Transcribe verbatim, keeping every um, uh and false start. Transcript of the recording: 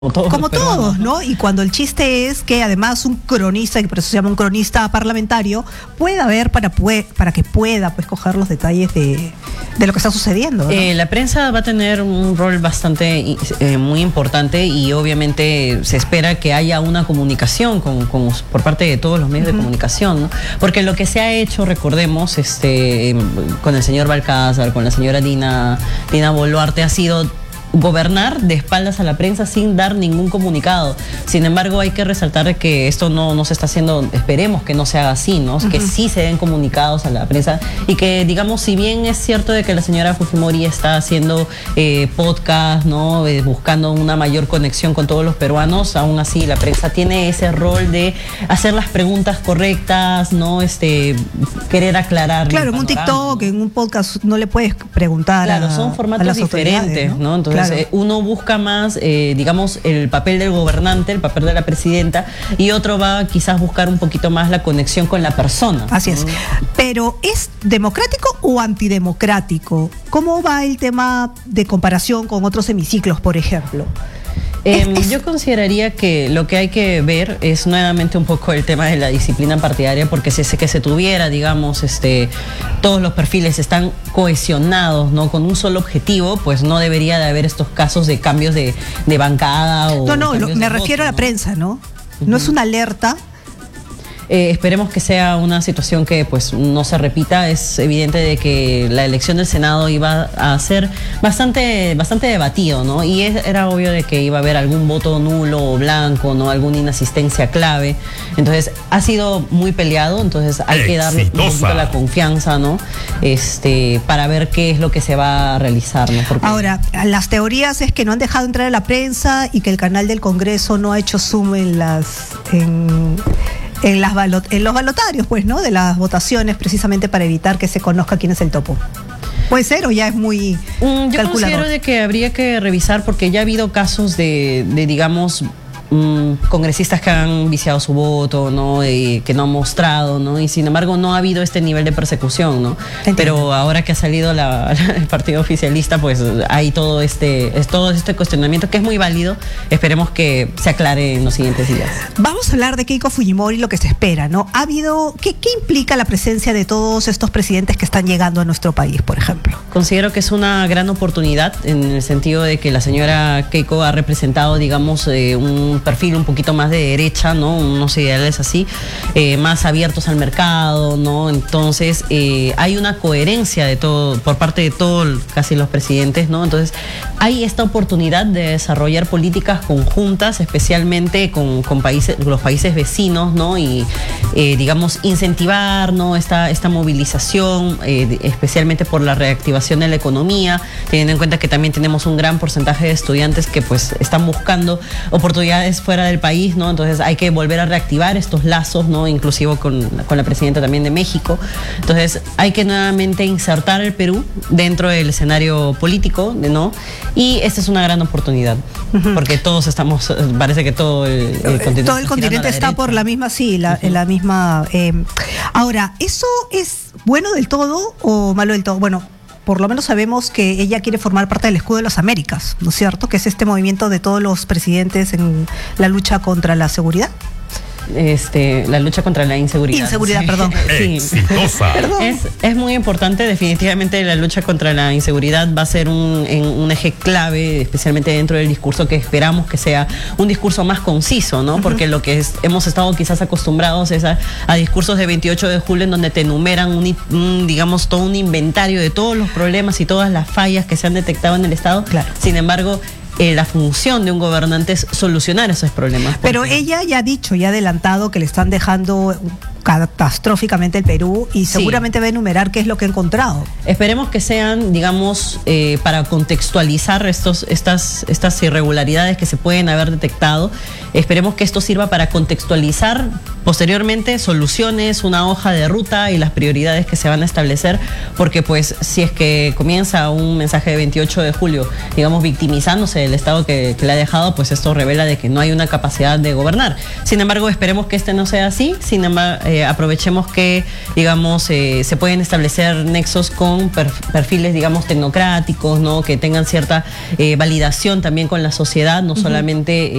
Como todos, Como todos, ¿no? Y cuando el chiste es que además un cronista, y por eso se llama un cronista parlamentario, pueda ver para, pue para que pueda pues coger los detalles de, de lo que está sucediendo, ¿no? Eh, la prensa va a tener un rol bastante eh, muy importante y obviamente se espera que haya una comunicación con, con, por parte de todos los medios uh-huh. de comunicación, ¿no? Porque lo que se ha hecho, recordemos, este, con el señor Balcázar, con la señora Dina, Dina Boluarte, ha sido gobernar de espaldas a la prensa sin dar ningún comunicado. Sin embargo, hay que resaltar que esto no, no se está haciendo, esperemos que no sea así, ¿no? Uh-huh. Que sí se den comunicados a la prensa y que, digamos, si bien es cierto de que la señora Fujimori está haciendo eh, podcast, ¿no? Eh, buscando una mayor conexión con todos los peruanos, aún así la prensa tiene ese rol de hacer las preguntas correctas, ¿no? Este, querer aclarar. Claro, en un TikTok, en un podcast no le puedes preguntar. Claro, a, son formatos diferentes, ¿no? ¿no? Entonces, Claro. Eh, uno busca más, eh, digamos, el papel del gobernante, el papel de la presidenta, y otro va quizás buscar un poquito más la conexión con la persona. Así es. Pero, ¿es democrático o antidemocrático? ¿Cómo va el tema de comparación con otros hemiciclos, por ejemplo? Eh, es, es... Yo consideraría que lo que hay que ver es nuevamente un poco el tema de la disciplina partidaria, porque si es que se tuviera, digamos, este, todos los perfiles están cohesionados, ¿no? Con un solo objetivo, pues no debería de haber estos casos de cambios de, de bancada o... No, no, lo, me refiero voto, a la ¿no? prensa, ¿no? Uh-huh. No es una alerta. Eh, esperemos que sea una situación que pues no se repita. Es evidente de que la elección del Senado iba a ser bastante, bastante debatido, ¿no? Y es, era obvio de que iba a haber algún voto nulo o blanco, ¿no? Alguna inasistencia clave. Entonces ha sido muy peleado, entonces hay que darle un poquito la confianza, ¿no? Este, para ver qué es lo que se va a realizar, ¿no? Porque... Ahora, las teorías es que no han dejado entrar a la prensa y que el canal del Congreso no ha hecho zoom en las... En... En, las balot en los balotarios, pues, ¿no? De las votaciones, precisamente para evitar que se conozca quién es el topo. ¿Puede ser o ya es muy mm, Yo calculador? considero de que habría que revisar, porque ya ha habido casos de, de digamos... congresistas que han viciado su voto, ¿no? Y que no han mostrado, ¿no? Y sin embargo no ha habido este nivel de persecución, ¿no? Entiendo. Pero ahora que ha salido la, el partido oficialista, pues hay todo este, es todo este cuestionamiento que es muy válido. Esperemos que se aclare en los siguientes días. Vamos a hablar de Keiko Fujimori, lo que se espera, ¿no? Ha habido, ¿qué, qué implica la presencia de todos estos presidentes que están llegando a nuestro país, por ejemplo? Considero que es una gran oportunidad en el sentido de que la señora Keiko ha representado, digamos, eh, un perfil un poquito más de derecha, ¿no? Unos ideales así, eh, más abiertos al mercado, ¿no? Entonces, eh, hay una coherencia de todo, por parte de todos, casi los presidentes, ¿no? Entonces, hay esta oportunidad de desarrollar políticas conjuntas, especialmente con, con países, los países vecinos, ¿no? Y, eh, digamos, incentivar, ¿no? Esta, esta movilización, eh, especialmente por la reactivación de la economía, teniendo en cuenta que también tenemos un gran porcentaje de estudiantes que, pues, están buscando oportunidades fuera del país, ¿no? Entonces hay que volver a reactivar estos lazos, ¿no? Inclusive con, con la presidenta también de México. Entonces hay que nuevamente insertar el Perú dentro del escenario político, ¿no? Y esta es una gran oportunidad, uh-huh. porque todos estamos, parece que todo el, el continente, todo el continente está derecha. Por la misma, sí, la, uh-huh. en la misma... Eh. Ahora, ¿eso es bueno del todo o malo del todo? Bueno, por lo menos sabemos que ella quiere formar parte del Escudo de las Américas, ¿no es cierto? Que es este movimiento de todos los presidentes en la lucha contra la seguridad. Este, la lucha contra la inseguridad. Inseguridad, sí. perdón. Sí. Exitosa. Es, es muy importante, definitivamente la lucha contra la inseguridad va a ser un, en, un eje clave, especialmente dentro del discurso que esperamos que sea un discurso más conciso, ¿no? Uh-huh. Porque lo que es, hemos estado quizás acostumbrados es a, a discursos de veintiocho de julio en donde te enumeran, un, un, digamos, todo un inventario de todos los problemas y todas las fallas que se han detectado en el Estado. Claro. Sin embargo, Eh, la función de un gobernante es solucionar esos problemas. Pero ella ya ha dicho, ya ha adelantado que le están dejando catastróficamente el Perú y seguramente sí. va a enumerar qué es lo que ha encontrado. Esperemos que sean, digamos, eh, para contextualizar estos, estas, estas irregularidades que se pueden haber detectado. Esperemos que esto sirva para contextualizar posteriormente soluciones, una hoja de ruta y las prioridades que se van a establecer, porque pues si es que comienza un mensaje de veintiocho de julio, digamos, victimizándose del Estado que, que le ha dejado, pues esto revela de que no hay una capacidad de gobernar. Sin embargo, esperemos que este no sea así. Sin embargo, eh, aprovechemos que, digamos, eh, se pueden establecer nexos con per, perfiles, digamos, tecnocráticos, ¿no? Que tengan cierta eh, validación también con la sociedad, no uh-huh. solamente... Eh,